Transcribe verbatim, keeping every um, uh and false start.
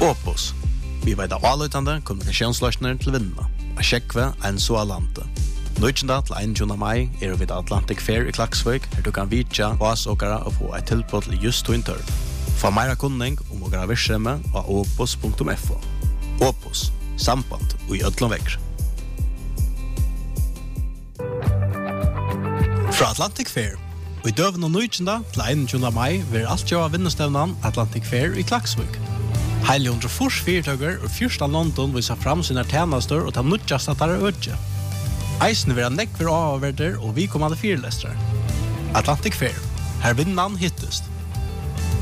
Opus. Vi vet av avløytende kommunikasjonsløsninger til vinnene. A Sjekve, en så alante. Nøytjenda til einogtjúgunda mai er vi Atlantic Fair i Klaksvik, her du kan vitja oss åkere og få et tilbud til just to inter. Få meira kunning om åkere virksomhet av opus punktum f o. Opus. Samband og i ødlom vekk. Fra Atlantic Fair. Og i døven og nøytjenda til einogtjúgunda mai vil alt jo av vinnestevnen Atlantic Fair i Klaksvik. Heile hundre fors fyrtøkker og fyrsta London viser fram sine tjenester og ta nødjast at det er ødje. Eisen vil ha nekver avverder og vi kommande fyrlestere. Atlantic Fair. Her vinnan hittest.